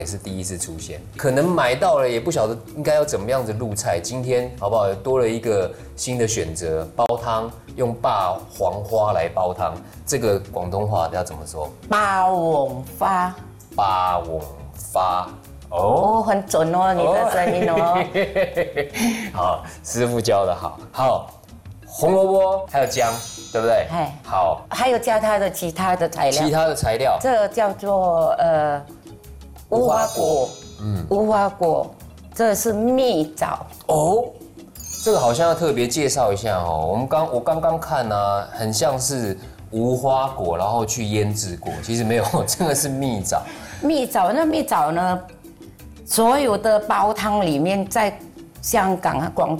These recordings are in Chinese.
也是第一次出现，可能买到了也不晓得应该要怎么样子入菜。今天好不好？多了一个新的选择，煲汤用霸黄花来煲汤，这个广东话要怎么说？ 霸王花。 霸王花。 哦，很准哦，你的声音哦。 好，师傅教的好。好，红萝卜还有姜，对不对？ 哎， 好， 还有加它的其他的材料。 其他的材料， 这个叫做无花果。无花果，这是蜜枣。 哦，这个好像要特别介绍一下哦。我刚刚看呢，很像是无花果，然后去腌制过，其实没有，这个是蜜枣。 蜜枣呢？所有的煲汤里面，在香港啊、广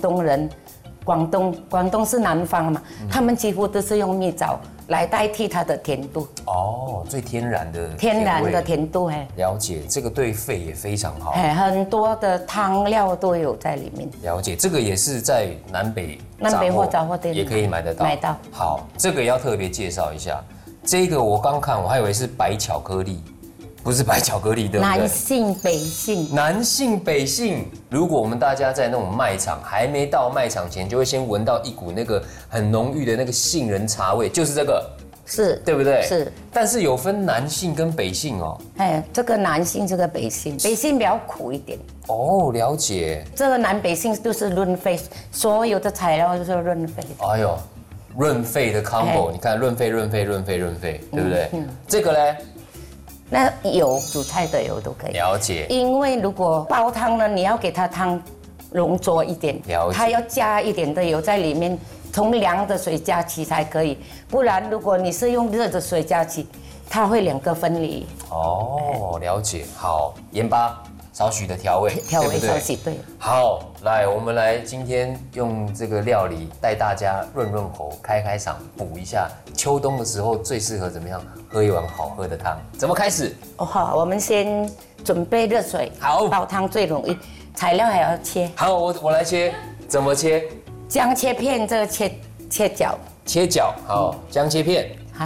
东是南方嘛，他们几乎都是用蜜枣来代替它的甜度。 哦，最天然的甜度哎。 了解，这个对肺也非常好。 哎，很多的汤料都有在里面。 了解，这个也是在南北或杂货店也可以买得到。好，这个要特别介绍一下。这个我刚看，我还以为是白巧克力。不是白巧克力，对不对？ 南性北性。 南性北性。如果我们大家在那种卖场还没到卖场前，就会先闻到一股那个很浓郁的那个杏仁茶味，就是这个， 是对不对？ 是。 但是有分南性跟北性哦。 哎，这个南性，这个北性，北性比较苦一点。 哦，了解。 这个南北性都是润肺，所有的材料都是润肺。 哎呦，润肺的 combo， 你看润肺，对不对？这个呢？ 那油煮菜的油都可以了解， 因为如果煲汤呢，你要给它汤浓浊一点， 了解， 它要加一点的油在里面，从凉的水加起才可以，不然如果你是用热的水加起，它会两个分离。 哦，了解，好，盐巴少许的调味少许对。 好，来，我们来今天用这个料理带大家润口，开嗓，补一下秋冬的时候最适合怎么样喝一碗好喝的汤？怎么开始？ 哦好，我们先准备热水。 好， 煲汤最容易，材料还要切。 好，我来切，怎么切？ 姜切片，这个切角。 切角，好，姜切片。 好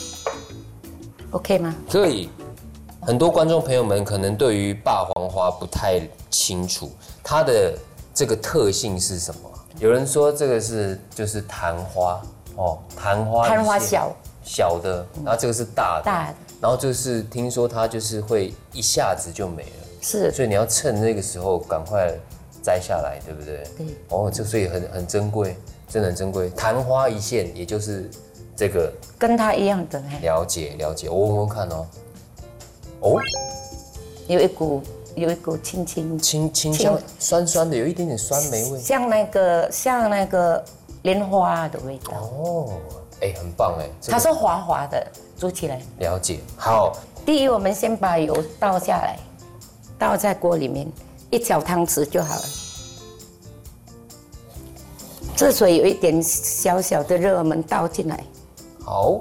，OK 吗？ 可以。很多观众朋友们可能对于霸黄花不太清楚，它的这个特性是什么？有人说这个就是昙花哦，昙花小的，然后这个是大的，然后就是听说它就是会一下子就没了， 是， 所以你要趁那个时候赶快摘下来，对不对？ 对。 哦，所以很珍贵，真的很珍贵。昙花一现，也就是这个跟它一样的。 了解，我闻闻看哦。哦， 有一股清香，酸酸的，有一点点酸梅味， 像那个莲花的味道。 哦，哎，很棒哎， 它是滑滑的，煮起来。 了解，好。 第一，我们先把油倒下来，倒在锅里面，1小汤匙就好了。这水有一点小小的热，我们倒进来。 好。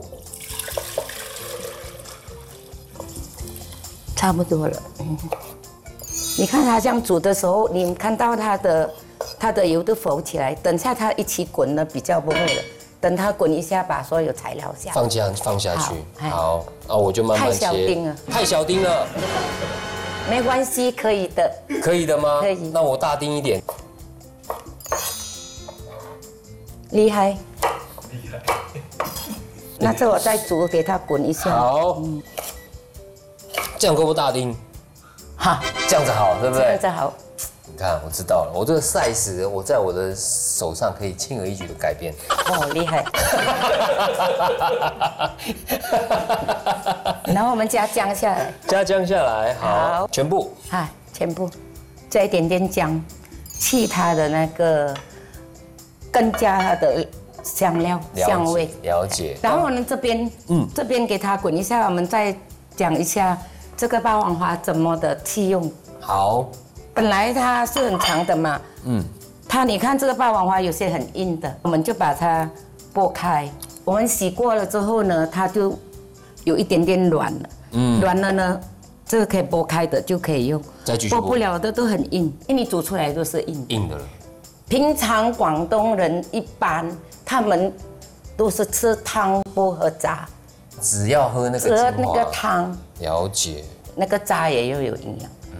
差不多了，你看它这样煮的时候，你看到它的油都浮起来，等下它一起滚呢，比较不会了。等它滚一下，把所有材料放下去。好，那我就慢慢切。 太小丁了， 太小丁了， 没关系，可以的。 可以的吗？ 可以。 那我大丁一点。 厉害。那这我再煮，给它滚一下。 好。这样够不大丁？ 好， 这样子好，对不对？ 这样子好。 你看，我知道了，我这个 size， 我在我的手上可以轻而易举的改变。 哦，厉害。然后我们加姜下来。 加姜下来，好，全部。 全部，加一点点姜，去它的那个，更加它的香料香味。 了解。 然后呢，这边给它滚一下，我们再讲一下。这个霸王花怎么的弃用？ 好， 本来它是很长的嘛，你看这个霸王花有些很硬的，我们就把它剥开。我们洗过了之后呢，它就有一点点软了，软了呢，这个可以剥开的就可以用， 再继续剥不了的都很硬，因为你煮出来都是硬的了。 平常广东人一般他们都是吃汤不喝渣。 只要喝那个汤， 了解。那个渣也又有营养。